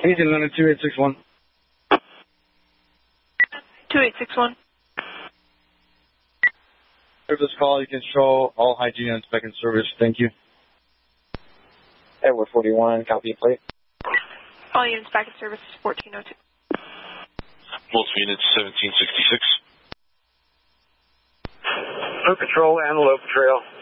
Anything under 2861. 2861. Service call, you can show all hygiene and spec and service. Thank you. Edward 41, copy plate. All units back in service, 1402. Multiple units, 1766. Blue Patrol, Antelope Trail.